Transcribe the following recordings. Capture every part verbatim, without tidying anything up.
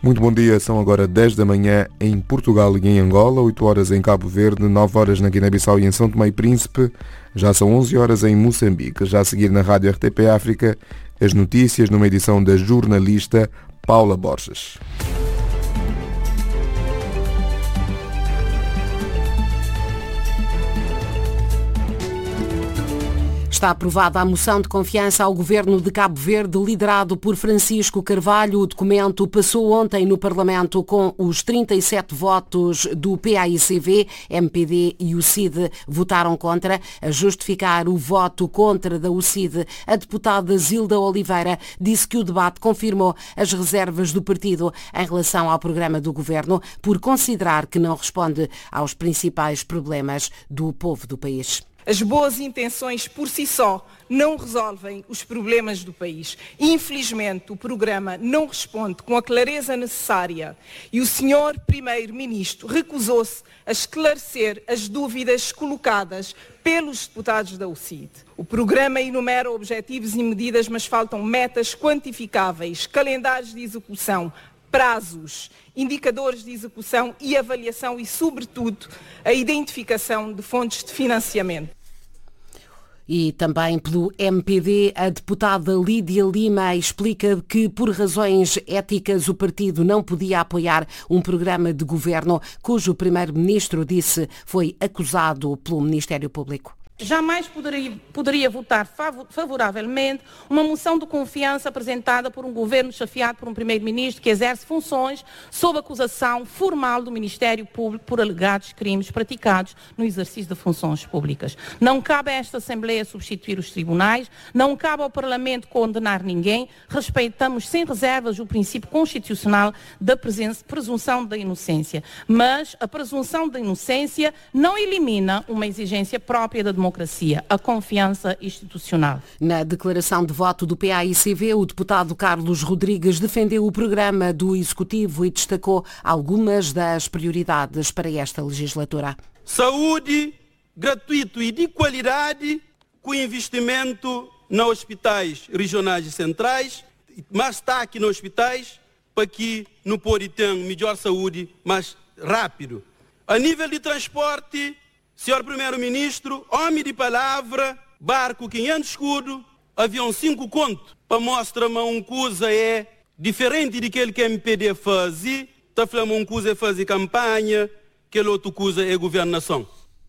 Muito bom dia, são agora dez da manhã em Portugal e em Angola, oito horas em Cabo Verde, nove horas na Guiné-Bissau e em São Tomé e Príncipe, já são onze horas em Moçambique. Já a seguir na Rádio R T P África, as notícias numa edição da jornalista Paula Borges. Está aprovada a moção de confiança ao governo de Cabo Verde, liderado por Francisco Carvalho. O documento passou ontem no Parlamento com os trinta e sete votos do P A I C V, M P D e o C I D votaram contra. A justificar o voto contra da U C I D, a deputada Zilda Oliveira disse que o debate confirmou as reservas do partido em relação ao programa do governo, por considerar que não responde aos principais problemas do povo do país. As boas intenções por si só não resolvem os problemas do país. Infelizmente, o programa não responde com a clareza necessária e o senhor Primeiro-Ministro recusou-se a esclarecer as dúvidas colocadas pelos deputados da U C I D. O programa enumera objetivos e medidas, mas faltam metas quantificáveis, calendários de execução, prazos, indicadores de execução e avaliação e, sobretudo, a identificação de fontes de financiamento. E também pelo M P D, a deputada Lídia Lima explica que, por razões éticas, o partido não podia apoiar um programa de governo cujo primeiro-ministro disse foi acusado pelo Ministério Público. Jamais poderia, poderia votar favoravelmente uma moção de confiança apresentada por um governo chefiado por um primeiro-ministro que exerce funções sob acusação formal do Ministério Público por alegados crimes praticados no exercício de funções públicas. Não cabe a esta Assembleia substituir os tribunais, não cabe ao Parlamento condenar ninguém, respeitamos sem reservas o princípio constitucional da presunção da inocência. Mas a presunção da inocência não elimina uma exigência própria da democracia. democracia, a confiança institucional. Na declaração de voto do P A I C V, o deputado Carlos Rodrigues defendeu o programa do Executivo e destacou algumas das prioridades para esta legislatura. Saúde gratuito e de qualidade, com investimento nos hospitais regionais e centrais, mais destaque nos hospitais, para que não pode ter melhor saúde mais rápido. A nível de transporte, senhor Primeiro-Ministro, homem de palavra, barco quinhentos escudo, avião cinco conto, para mostrar-me uma coisa é diferente daquele que a M P D faz, está falando uma coisa é fazer campanha, que a outra coisa é governação.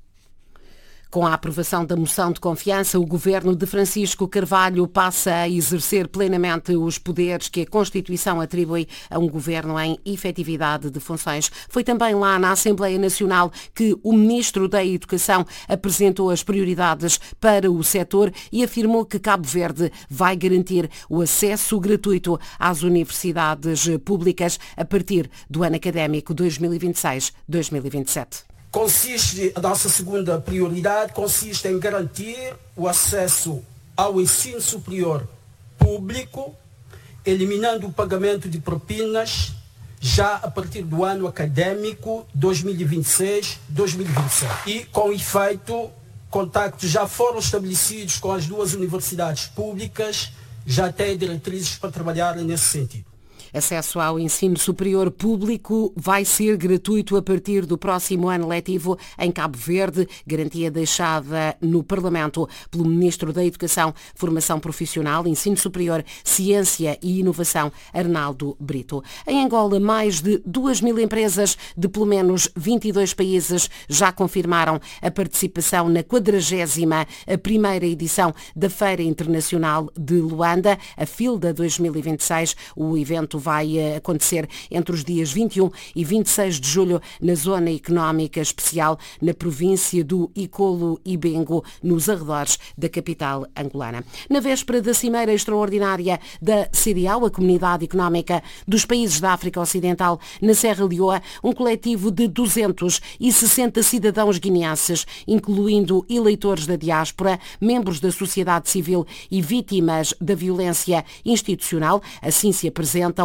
Com a aprovação da moção de confiança, o governo de Francisco Carvalho passa a exercer plenamente os poderes que a Constituição atribui a um governo em efetividade de funções. Foi também lá na Assembleia Nacional que o Ministro da Educação apresentou as prioridades para o setor e afirmou que Cabo Verde vai garantir o acesso gratuito às universidades públicas a partir do ano académico dois mil e vinte e seis dois mil e vinte e sete. Consiste, a nossa segunda prioridade consiste em garantir o acesso ao ensino superior público, eliminando o pagamento de propinas já a partir do ano académico dois mil e vinte e seis dois mil e vinte e sete. E, com efeito, contactos já foram estabelecidos com as duas universidades públicas, já têm diretrizes para trabalhar nesse sentido. Acesso ao ensino superior público vai ser gratuito a partir do próximo ano letivo em Cabo Verde, garantia deixada no Parlamento pelo Ministro da Educação, Formação Profissional, Ensino Superior, Ciência e Inovação, Arnaldo Brito. Em Angola, mais de duas mil empresas de pelo menos vinte e dois países já confirmaram a participação na quadragésima primeira edição da Feira Internacional de Luanda, a FILDA dois mil e vinte e seis. O evento vai acontecer entre os dias vinte e um e vinte e seis de julho na Zona Económica Especial, na província do Icolo e Bengo, nos arredores da capital angolana. Na véspera da Cimeira Extraordinária da C D A O, a Comunidade Económica dos Países da África Ocidental, na Serra Leoa, um coletivo de duzentos e sessenta cidadãos guineenses, incluindo eleitores da diáspora, membros da sociedade civil e vítimas da violência institucional, assim se apresentam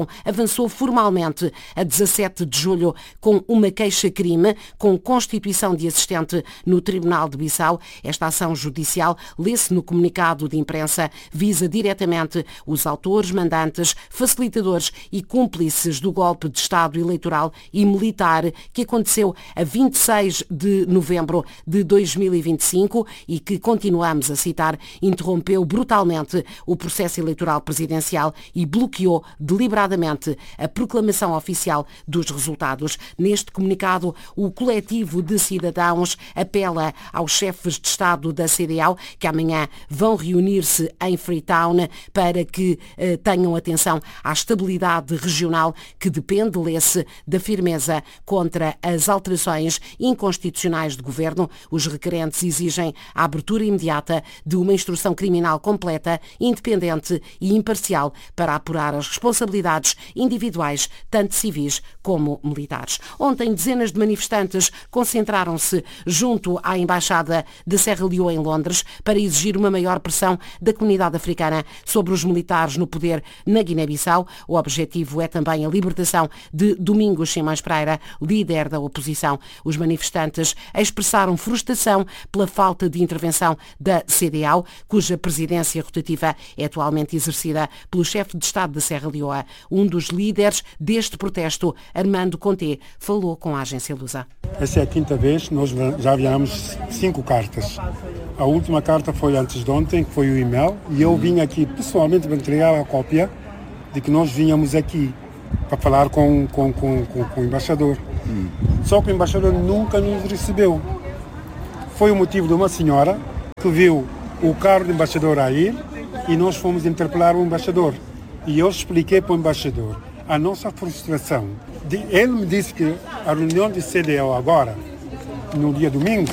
avançou formalmente a dezassete de julho com uma queixa-crime com constituição de assistente no Tribunal de Bissau. Esta ação judicial, lê-se no comunicado de imprensa, visa diretamente os autores, mandantes, facilitadores e cúmplices do golpe de Estado eleitoral e militar que aconteceu a vinte e seis de novembro de dois mil e vinte e cinco e que, continuamos a citar, interrompeu brutalmente o processo eleitoral presidencial e bloqueou deliberadamente a proclamação oficial dos resultados. Neste comunicado, o coletivo de cidadãos apela aos chefes de Estado da C D A O que amanhã vão reunir-se em Freetown para que eh, tenham atenção à estabilidade regional que depende, lê-se, da firmeza contra as alterações inconstitucionais de governo. Os requerentes exigem a abertura imediata de uma instrução criminal completa, independente e imparcial para apurar as responsabilidades individuais, tanto civis como militares. Ontem, dezenas de manifestantes concentraram-se junto à Embaixada de Serra Leoa em Londres para exigir uma maior pressão da comunidade africana sobre os militares no poder na Guiné-Bissau. O objetivo é também a libertação de Domingos Simões Pereira, líder da oposição. Os manifestantes expressaram frustração pela falta de intervenção da C D A O, cuja presidência rotativa é atualmente exercida pelo chefe de Estado da Serra Leoa. Um dos líderes deste protesto, Armando Conté, falou com a agência Lusa. Essa é a quinta vez, nós já enviamos cinco cartas. A última carta foi antes de ontem, que foi o e-mail, e eu vim aqui pessoalmente para entregar a cópia de que nós vínhamos aqui para falar com, com, com, com, com o embaixador. Hum. Só que o embaixador nunca nos recebeu. Foi o motivo de uma senhora que viu o carro do embaixador a ir e nós fomos interpelar o embaixador. E eu expliquei para o embaixador a nossa frustração. Ele me disse que a reunião de C D A O agora, no dia domingo,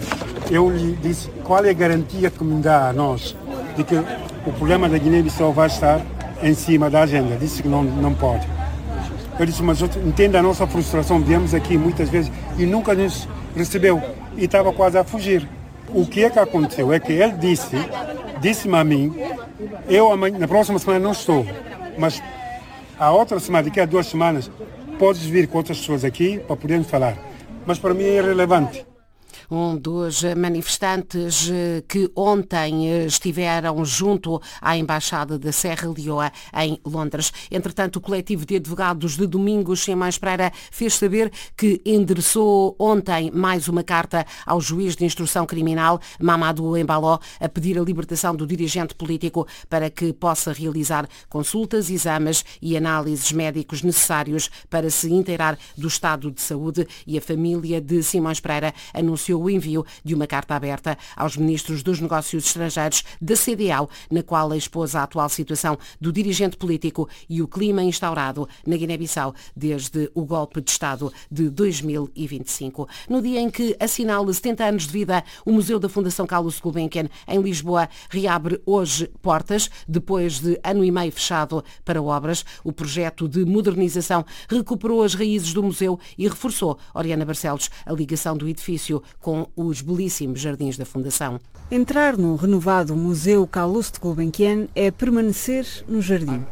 eu lhe disse qual é a garantia que me dá a nós de que o problema da Guiné-Bissau vai estar em cima da agenda. Disse que não, não pode. Eu disse, mas entenda a nossa frustração, viemos aqui muitas vezes e nunca nos recebeu e estava quase a fugir. O que é que aconteceu? É que ele disse, disse-me a mim, eu na próxima semana não estou, mas a outra semana, daqui a duas semanas, podes vir com outras pessoas aqui para podermos falar. Mas para mim é irrelevante. Um dos manifestantes que ontem estiveram junto à Embaixada da Serra Leoa em Londres. Entretanto, o coletivo de advogados de Domingos Simões Pereira fez saber que endereçou ontem mais uma carta ao juiz de instrução criminal, Mamadou Embaló, a pedir a libertação do dirigente político para que possa realizar consultas, exames e análises médicos necessários para se inteirar do estado de saúde. E a família de Simões Pereira anunciou o envio de uma carta aberta aos ministros dos Negócios Estrangeiros da C D A O, na qual expôs a atual situação do dirigente político e o clima instaurado na Guiné-Bissau desde o golpe de Estado de dois mil e vinte e cinco. No dia em que assinala setenta anos de vida, o Museu da Fundação Carlos Gulbenkian, em Lisboa, reabre hoje portas, depois de ano e meio fechado para obras. O projeto de modernização recuperou as raízes do museu e reforçou, Oriana Barcelos, a ligação do edifício com os belíssimos jardins da Fundação. Entrar no renovado Museu Carlos Gulbenkian é permanecer no jardim.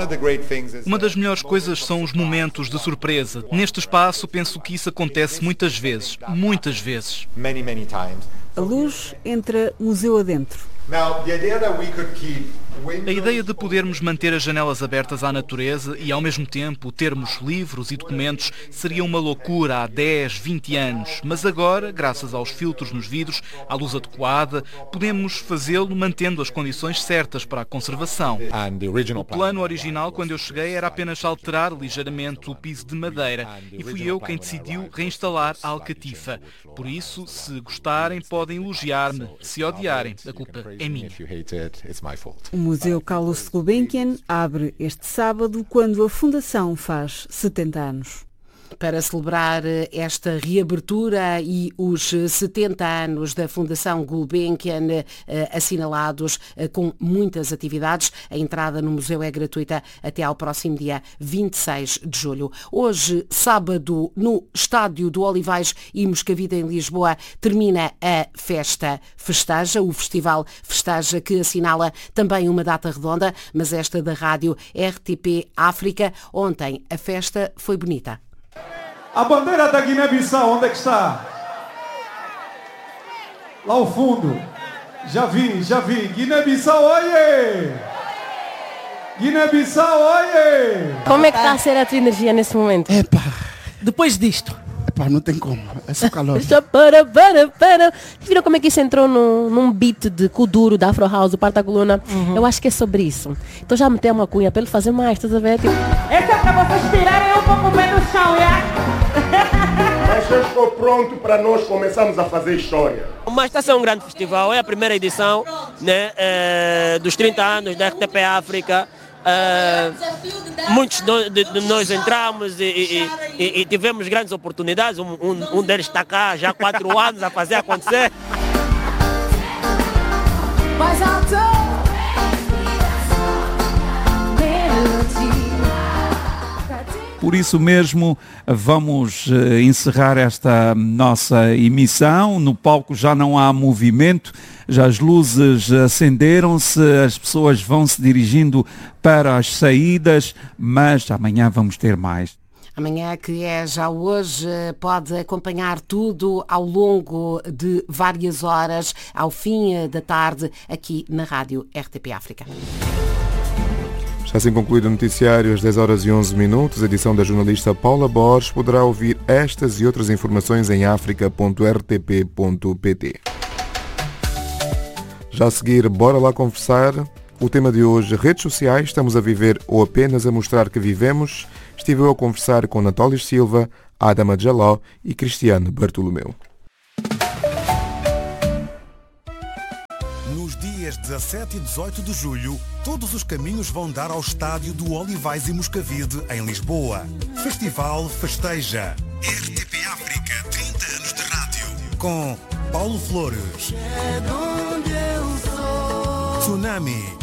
Uma das melhores coisas são os momentos de surpresa. Neste espaço, penso que isso acontece muitas vezes, muitas vezes. A luz entra museu adentro. A ideia de podermos manter as janelas abertas à natureza e, ao mesmo tempo, termos livros e documentos seria uma loucura há dez, vinte anos. Mas agora, graças aos filtros nos vidros, à luz adequada, podemos fazê-lo mantendo as condições certas para a conservação. O plano original, quando eu cheguei, era apenas alterar ligeiramente o piso de madeira e fui eu quem decidiu reinstalar a alcatifa. Por isso, se gostarem, podem elogiar-me. Se odiarem, a culpa é minha. O Museu Carlos Gulbenkian abre este sábado, quando a Fundação faz setenta anos. para celebrar esta reabertura e os setenta anos da Fundação Gulbenkian assinalados com muitas atividades. A entrada no museu é gratuita até ao próximo dia vinte e seis de julho. Hoje, sábado, no Estádio do Olivais e Moscavide em Lisboa, termina a Festa Festeja, o Festival Festeja, que assinala também uma data redonda, mas esta da rádio R T P África. Ontem a festa foi bonita. A bandeira da Guiné-Bissau, onde é que está? Lá ao fundo. Já vi, já vi. Guiné-Bissau, oiê! Guiné-Bissau, oiê! Como é que está a ser a tua energia nesse momento? Epá, depois disto? Epá, não tem como. É só calor. Já para, para, para. Viram como é que isso entrou no, num beat de Kuduro, da Afro House, do Parta Coluna? Uhum. Eu acho que é sobre isso. Então já meteu uma cunha para ele fazer mais, estás a ver? Tipo... Esse é para vocês tirarem um pouco bem do chão, é? Mas eu estou pronto para nós começarmos a fazer história. Mas está a ser um grande festival, é a primeira edição, né, é, dos trinta anos da R T P África. Uh, muitos de, de nós entramos e, e, e, e tivemos grandes oportunidades. Um, um, um deles está cá já há quatro anos a fazer acontecer. Por isso mesmo, vamos encerrar esta nossa emissão. No palco já não há movimento, já as luzes acenderam-se, as pessoas vão se dirigindo para as saídas, mas amanhã vamos ter mais. Amanhã, que é já hoje, pode acompanhar tudo ao longo de várias horas, ao fim da tarde, aqui na Rádio R T P África. Está assim concluído o noticiário às dez horas e onze minutos. A edição da jornalista Paula Borges. Poderá ouvir estas e outras informações em africa ponto r t p ponto p t. Já a seguir, bora lá conversar. O tema de hoje, redes sociais, estamos a viver ou apenas a mostrar que vivemos? Estive eu a conversar com Natália Silva, Adama Jaló e Cristiano Bartolomeu. Nos dias dezassete e dezoito de julho, todos os caminhos vão dar ao Estádio do Olivais e Moscavide, em Lisboa. Festival Festeja. R T P África, trinta anos de rádio. Com Paulo Flores, Tsunami,